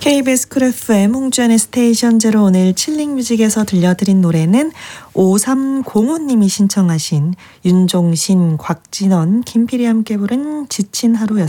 KBS 쿨 FM 홍주연의 스테이션 제로, 오늘 칠링뮤직에서 들려드린 노래는 5305님이 신청하신 윤종신, 곽진원, 김필이 함께 부른 지친 하루였습니다.